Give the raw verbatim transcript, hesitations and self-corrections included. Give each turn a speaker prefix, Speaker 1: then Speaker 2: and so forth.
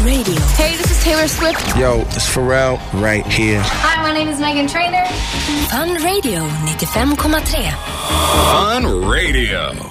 Speaker 1: Radio.
Speaker 2: Hey, this is Taylor Swift.
Speaker 3: Yo, it's Pharrell right here.
Speaker 2: Hi, my name is Megan Trainor.
Speaker 1: Fun Radio ninety-fem komma tre.
Speaker 4: Fun Radio.